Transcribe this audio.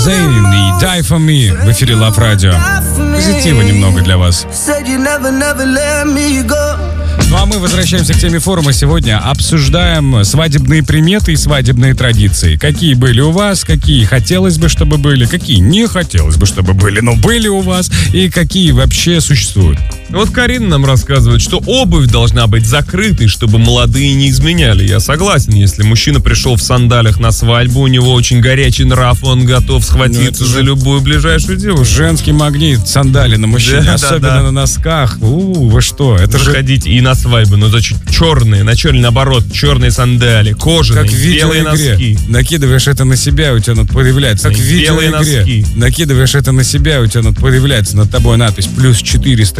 Zayn и Die For Me в эфире Love Radio. Позитива немного для вас. Ну а мы возвращаемся к теме форума сегодня. Обсуждаем свадебные приметы и свадебные традиции. Какие были у вас, какие хотелось бы, чтобы были, какие не хотелось бы, чтобы были, но были у вас, и какие вообще существуют. Вот Карина нам рассказывает, что обувь должна быть закрытой, чтобы молодые не изменяли. Я согласен, если мужчина пришел в сандалях на свадьбу, у него очень горячий нрав, он готов схватиться за любую ближайшую девушку. Женский магнит, сандали на мужчине, особенно на носках. Вы что, это же... Ходить и на свадьбу, но значит черные, наоборот, черные сандали, кожаные, как в белые носки. Накидываешь это на себя, у тебя появляется, как в видеоигре. Накидываешь это на себя, у тебя появляется над тобой надпись +400